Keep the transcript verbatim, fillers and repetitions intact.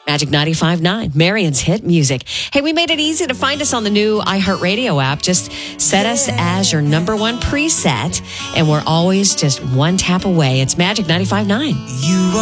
Magic ninety-five point nine, Marion's hit music. Hey, we made it easy to find us on the new iHeartRadio app. Just set us as your number one preset, and we're always just one tap away. It's Magic ninety-five point nine. You